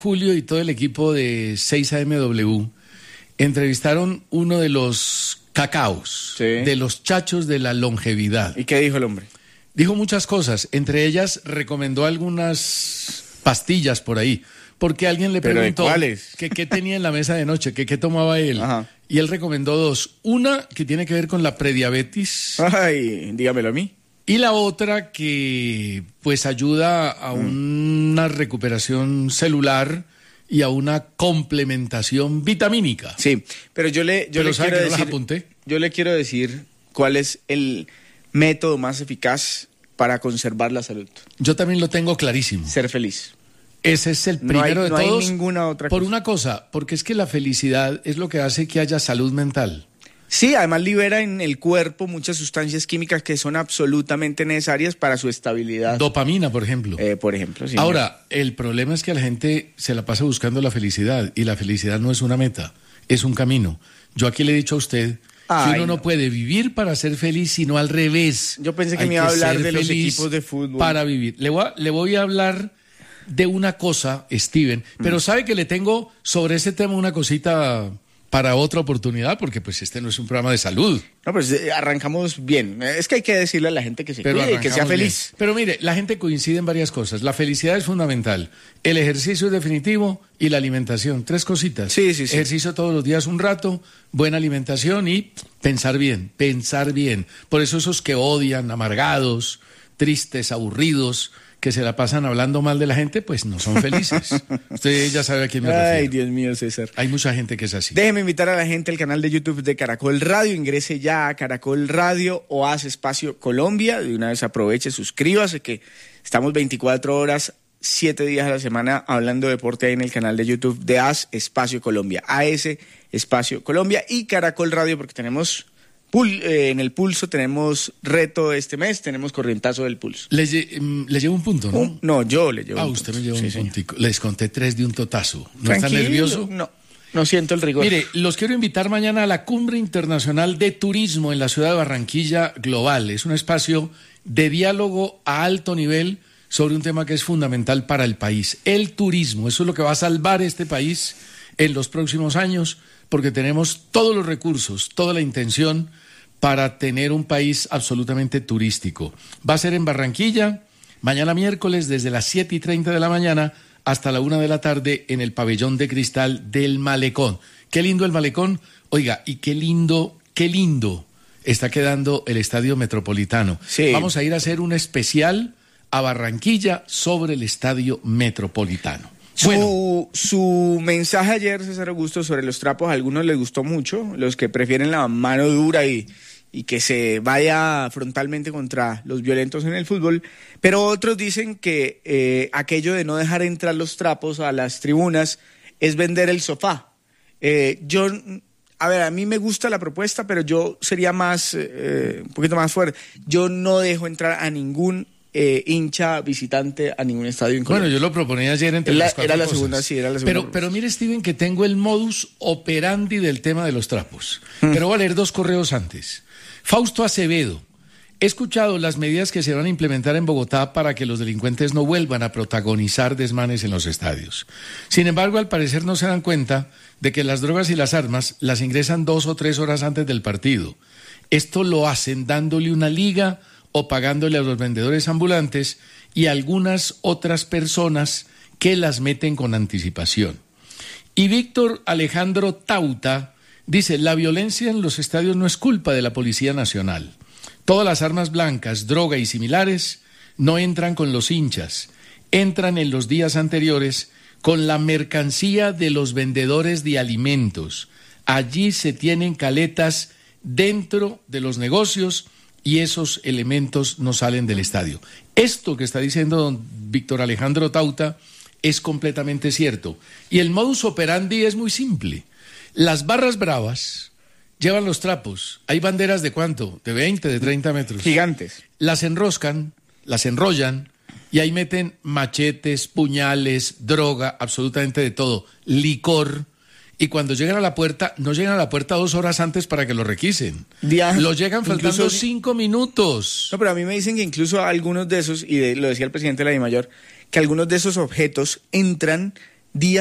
Julio y todo el equipo de 6AMW entrevistaron uno de los cacaos, Sí. de los chachos de la longevidad. ¿Y qué dijo el hombre? Dijo muchas cosas, entre ellas recomendó algunas pastillas por ahí, porque alguien le ¿Pero de preguntó cuáles? que qué tenía en la mesa de noche, que qué tomaba él. Ajá. Y él recomendó dos. Una que tiene que ver con la prediabetes Ay, dígamelo a mí. y la otra que pues ayuda a una recuperación celular y a una complementación vitamínica. Sí, pero yo Pero le ¿sabe quiero que no las decir, apunté? yo le quiero decir cuál es el método más eficaz para conservar la salud. Yo también lo tengo clarísimo. Ser feliz. Ese es el No hay- primero no de hay todos. ninguna otra por cosa. una cosa, porque es que la felicidad es lo que hace que haya salud mental. Sí, además libera en el cuerpo muchas sustancias químicas que son absolutamente necesarias para su estabilidad. Dopamina, por ejemplo. Por ejemplo, sí. Ahora, el problema es que la gente se la pasa buscando la felicidad y la felicidad no es una meta, es un camino. Yo aquí le he dicho a usted que Ay, uno no no. puede vivir para ser feliz, sino al revés. Yo pensé que Hay me iba a hablar ser de los feliz equipos de fútbol. para vivir. Le voy a hablar de una cosa, Steven, pero sabe que le tengo sobre ese tema una cosita para otra oportunidad, porque pues este no es un programa de salud. No, pues arrancamos bien. Es que hay que decirle a la gente que se cuide y que arrancamos sea bien. feliz. Pero mire, la gente coincide en varias cosas. La felicidad es fundamental, el ejercicio es definitivo y la alimentación. 3 cositas. Sí, sí, sí. Ejercicio todos los días un rato, buena alimentación y pensar bien, pensar bien. Por eso esos que odian, amargados, tristes, aburridos, que se la pasan hablando mal de la gente, pues no son felices. Usted ya sabe a quién me Ay, refiero. Dios mío, César. Hay mucha gente que es así. Déjeme invitar a la gente al canal de YouTube de Caracol Radio. Ingrese ya a Caracol Radio o haz Espacio Colombia. De una vez aproveche, suscríbase, que estamos 24 horas, 7 días a la semana hablando de deporte ahí en el canal de YouTube de Haz Espacio Colombia. AS Espacio Colombia y Caracol Radio, porque tenemos en el pulso, tenemos reto este mes, tenemos corrientazo del pulso. Le llevo un punto, ¿no? No, yo le llevo un Usted punto. me lleva Sí, un señor. puntico. Les conté 3 de un totazo. ¿No está Tranquilo, nervioso? No siento el rigor. Mire, los quiero invitar mañana a la Cumbre Internacional de Turismo en la ciudad de Barranquilla Global. Es un espacio de diálogo a alto nivel sobre un tema que es fundamental para el país. El turismo, eso es lo que va a salvar este país en los próximos años, porque tenemos todos los recursos, toda la intención para tener un país absolutamente turístico. Va a ser en Barranquilla, mañana miércoles, desde las 7:30 de la mañana hasta la 1 de la tarde en el pabellón de cristal del Malecón. Qué lindo el Malecón. Oiga, y qué lindo está quedando el Estadio Metropolitano. Sí. Vamos a ir a hacer un especial a Barranquilla sobre el Estadio Metropolitano. Bueno, Su mensaje ayer, César Augusto, sobre los trapos, a algunos les gustó mucho, los que prefieren la mano dura y que se vaya frontalmente contra los violentos en el fútbol, pero otros dicen que aquello de no dejar entrar los trapos a las tribunas es vender el sofá. A mí me gusta la propuesta, pero yo sería un poquito más fuerte. Yo no dejo entrar a ningún hincha visitante a ningún estadio en Colombia. bueno, yo lo proponía ayer entre las 4 Era la cosas. segunda, sí, era la segunda. Pero mire, Steven, que tengo el modus operandi del tema de los trapos. Pero voy a leer 2 correos antes. Fausto Acevedo. He escuchado las medidas que se van a implementar en Bogotá para que los delincuentes no vuelvan a protagonizar desmanes en los estadios. Sin embargo, al parecer no se dan cuenta de que las drogas y las armas las ingresan 2 o 3 horas antes del partido. Esto lo hacen dándole una liga o pagándole a los vendedores ambulantes y a algunas otras personas que las meten con anticipación. Y Víctor Alejandro Tauta dice, la violencia en los estadios no es culpa de la Policía Nacional. Todas las armas blancas, droga y similares no entran con los hinchas, entran en los días anteriores con la mercancía de los vendedores de alimentos. Allí se tienen caletas dentro de los negocios y esos elementos no salen del estadio. Esto que está diciendo don Víctor Alejandro Tauta es completamente cierto. Y el modus operandi es muy simple. Las barras bravas llevan los trapos. Hay banderas de ¿cuánto? De 20, de 30 metros. Gigantes. Las enroscan, las enrollan y ahí meten machetes, puñales, droga, absolutamente de todo, licor. Y cuando llegan a la puerta, no llegan a la puerta 2 horas antes para que lo requisen. Lo llegan faltando 5 minutos. No, pero a mí me dicen que incluso algunos de esos, lo decía el presidente de la DIMAYOR, que algunos de esos objetos entran días